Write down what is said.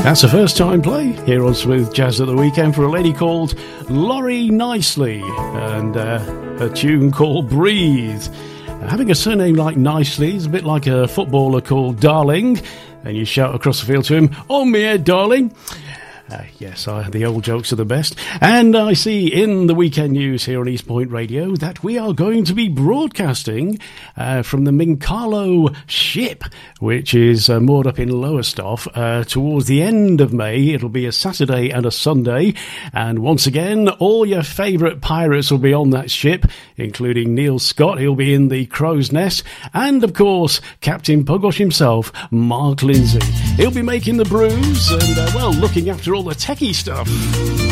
That's a first time play here on Smooth Jazz at the Weekend for a lady called Laurie Nicely and a tune called Breathe. Having a surname like Nicely is a bit like a footballer called Darling, and you shout across the field to him, "On me head, darling." Yes, the old jokes are the best. And I see in the weekend news here on East Point Radio that we are going to be broadcasting from the Mincalo ship, which is moored up in Lowestoft towards the end of May. It'll be a Saturday and a Sunday. And once again, all your favourite pirates will be on that ship, including Neil Scott. He'll be in the Crow's Nest. And, of course, Captain Pugwash himself, Mark Lindsay. He'll be making the brews and, looking after all the techie stuff.